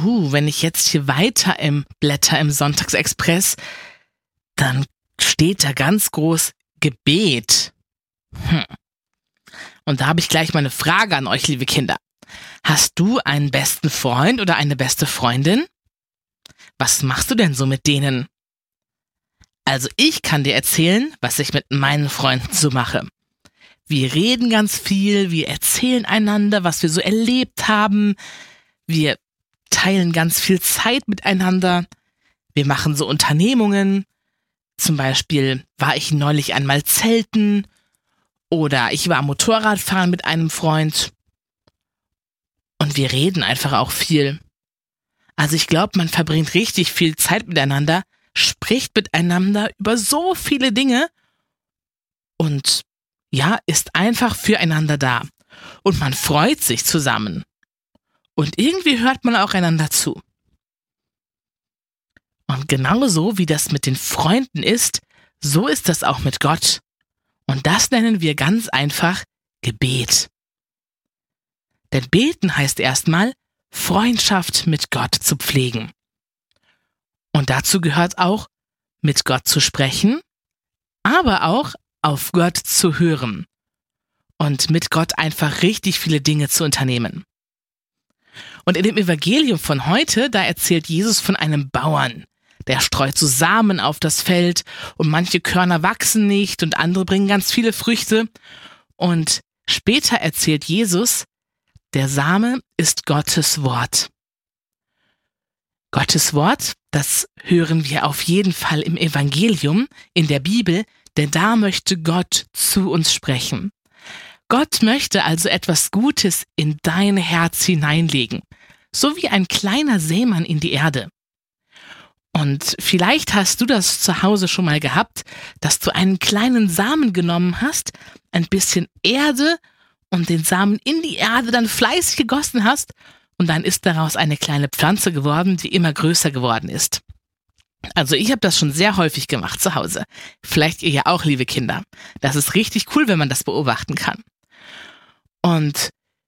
wenn ich jetzt hier weiter im Blätter im Sonntagsexpress, dann steht da ganz groß Gebet. Und da habe ich gleich mal eine Frage an euch, liebe Kinder. Hast du einen besten Freund oder eine beste Freundin? Was machst du denn so mit denen? Also ich kann dir erzählen, was ich mit meinen Freunden so mache. Wir reden ganz viel, wir erzählen einander, was wir so erlebt haben. Wir teilen ganz viel Zeit miteinander. Wir machen so Unternehmungen. Zum Beispiel war ich neulich einmal zelten oder ich war Motorradfahren mit einem Freund. Und wir reden einfach auch viel. Also ich glaube, man verbringt richtig viel Zeit miteinander, spricht miteinander über so viele Dinge und ja, ist einfach füreinander da. Und man freut sich zusammen. Und irgendwie hört man auch einander zu. Und genauso wie das mit den Freunden ist, so ist das auch mit Gott. Und das nennen wir ganz einfach Gebet. Denn beten heißt erstmal, Freundschaft mit Gott zu pflegen. Und dazu gehört auch, mit Gott zu sprechen, aber auch auf Gott zu hören und mit Gott einfach richtig viele Dinge zu unternehmen. Und in dem Evangelium von heute, da erzählt Jesus von einem Bauern, der streut so Samen auf das Feld und manche Körner wachsen nicht und andere bringen ganz viele Früchte. Und später erzählt Jesus, der Same ist Gottes Wort. Gottes Wort, das hören wir auf jeden Fall im Evangelium, in der Bibel, denn da möchte Gott zu uns sprechen. Gott möchte also etwas Gutes in dein Herz hineinlegen, so wie ein kleiner Sämann in die Erde. Und vielleicht hast du das zu Hause schon mal gehabt, dass du einen kleinen Samen genommen hast, ein bisschen Erde und den Samen in die Erde dann fleißig gegossen hast und dann ist daraus eine kleine Pflanze geworden, die immer größer geworden ist. Also ich habe das schon sehr häufig gemacht zu Hause. Vielleicht ihr ja auch, liebe Kinder. Das ist richtig cool, wenn man das beobachten kann. Und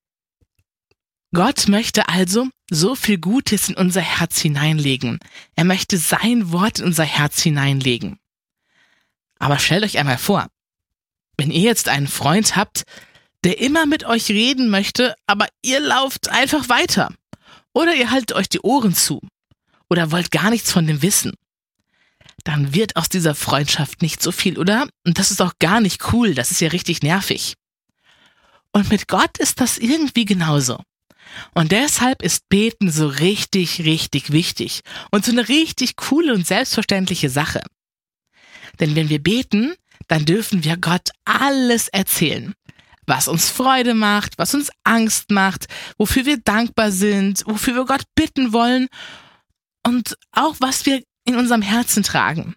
Gott möchte also so viel Gutes in unser Herz hineinlegen. Er möchte sein Wort in unser Herz hineinlegen. Aber stellt euch einmal vor, wenn ihr jetzt einen Freund habt, der immer mit euch reden möchte, aber ihr lauft einfach weiter. Oder ihr haltet euch die Ohren zu. Oder wollt gar nichts von dem wissen. Dann wird aus dieser Freundschaft nicht so viel, oder? Und das ist auch gar nicht cool, das ist ja richtig nervig. Und mit Gott ist das irgendwie genauso. Und deshalb ist Beten so richtig, richtig wichtig und so eine richtig coole und selbstverständliche Sache. Denn wenn wir beten, dann dürfen wir Gott alles erzählen. Was uns Freude macht, was uns Angst macht, wofür wir dankbar sind, wofür wir Gott bitten wollen und auch was wir in unserem Herzen tragen.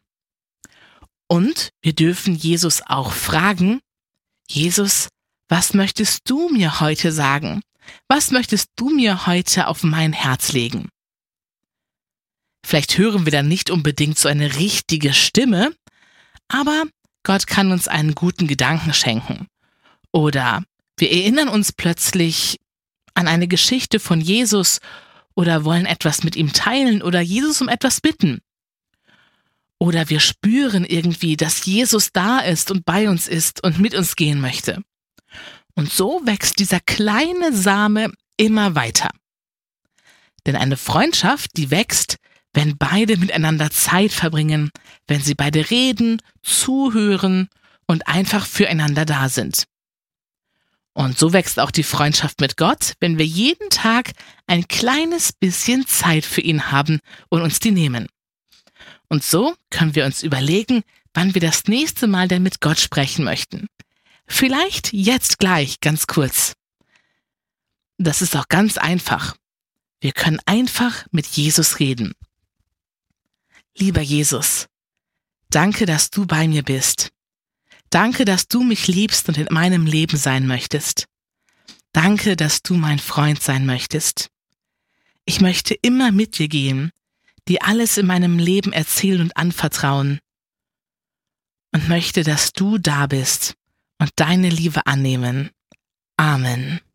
Und wir dürfen Jesus auch fragen, Jesus, was möchtest du mir heute sagen? Was möchtest du mir heute auf mein Herz legen? Vielleicht hören wir dann nicht unbedingt so eine richtige Stimme, aber Gott kann uns einen guten Gedanken schenken. Oder wir erinnern uns plötzlich an eine Geschichte von Jesus oder wollen etwas mit ihm teilen oder Jesus um etwas bitten. Oder wir spüren irgendwie, dass Jesus da ist und bei uns ist und mit uns gehen möchte. Und so wächst dieser kleine Same immer weiter. Denn eine Freundschaft, die wächst, wenn beide miteinander Zeit verbringen, wenn sie beide reden, zuhören und einfach füreinander da sind. Und so wächst auch die Freundschaft mit Gott, wenn wir jeden Tag ein kleines bisschen Zeit für ihn haben und uns die nehmen. Und so können wir uns überlegen, wann wir das nächste Mal denn mit Gott sprechen möchten. Vielleicht jetzt gleich, ganz kurz. Das ist auch ganz einfach. Wir können einfach mit Jesus reden. Lieber Jesus, danke, dass du bei mir bist. Danke, dass du mich liebst und in meinem Leben sein möchtest. Danke, dass du mein Freund sein möchtest. Ich möchte immer mit dir gehen, dir alles in meinem Leben erzählen und anvertrauen und möchte, dass du da bist und deine Liebe annehmen. Amen.